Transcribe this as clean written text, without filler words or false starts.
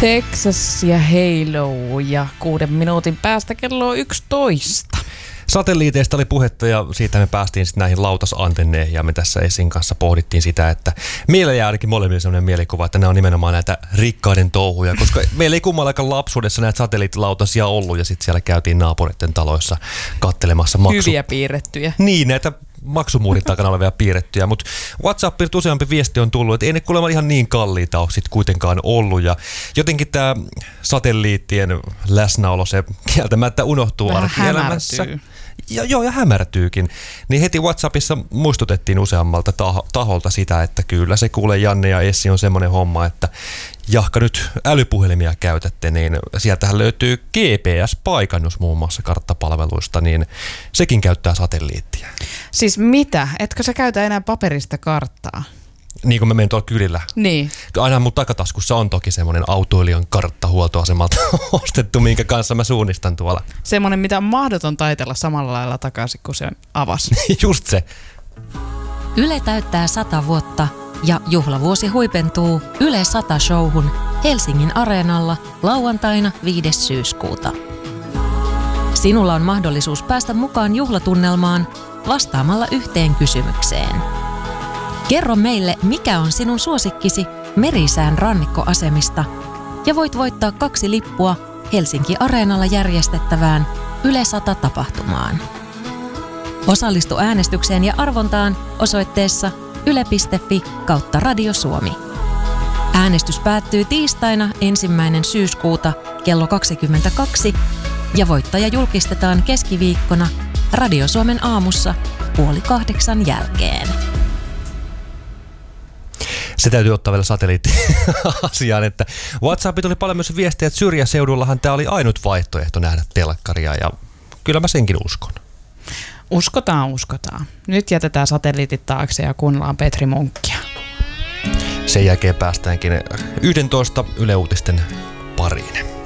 Texas ja Halo ja 6 minuutin päästä kello 11. Satelliiteista oli puhetta ja siitä me päästiin sitten näihin lautasantenneihin ja me tässä Essin kanssa pohdittiin sitä, että meillä jää ainakin molemmille sellainen mielikuva, että nämä on nimenomaan näitä rikkaiden touhuja, koska meillä ei kummallakaan lapsuudessa näitä satelliittilautasia ollut ja sitten siellä käytiin naapureiden taloissa kattelemassa hyviä piirrettyjä. Niin, näitä maksumuurin takana olevia piirrettyjä, mutta WhatsAppilla useampi viesti on tullut, että ei ne kuulemma ihan niin kalliita ole sitten kuitenkaan ollut ja jotenkin tämä satelliittien läsnäolo, se kieltämättä unohtuu arkielämässä. Ja hämärtyykin. Niin heti WhatsAppissa muistutettiin useammalta taholta sitä, että kyllä se kuulee Janne ja Essi on semmoinen homma, että jahka nyt älypuhelimia käytätte, niin sieltähän löytyy GPS-paikannus muun muassa karttapalveluista, niin sekin käyttää satelliittia. Siis mitä? Etkö sä käytä enää paperista karttaa? Niin kuin mä menen tuolla kylillä. Niin. Aina mun takataskussa on toki semmoinen autoilijan kartta huoltoasemalta ostettu, minkä kanssa mä suunnistan tuolla. Semmoinen, mitä on mahdoton taitella samalla lailla takaisin, kun se avasi. Just se. Yle täyttää 100 vuotta ja juhlavuosi huipentuu Yle 100 -showhun Helsingin Areenalla lauantaina 5. syyskuuta. Sinulla on mahdollisuus päästä mukaan juhlatunnelmaan vastaamalla yhteen kysymykseen. Kerro meille, mikä on sinun suosikkisi Merisään rannikkoasemista ja voit voittaa 2 lippua Helsinki Areenalla järjestettävään Yle 100 -tapahtumaan. Osallistu äänestykseen ja arvontaan osoitteessa yle.fi/Radio Suomi. Äänestys päättyy tiistaina 1. syyskuuta kello 22 ja voittaja julkistetaan keskiviikkona Radio Suomen aamussa 7:30 jälkeen. Se täytyy ottaa vielä satelliitti-asiaan, että WhatsApp tuli paljon myös viestiä, että syrjäseudullahan tämä oli ainut vaihtoehto nähdä telkkaria ja kyllä mä senkin uskon. Uskotaan. Nyt jätetään satelliitit taakse ja kuunnellaan Petri Munkkia. Sen jälkeen päästäänkin 11 Yle Uutisten pariin.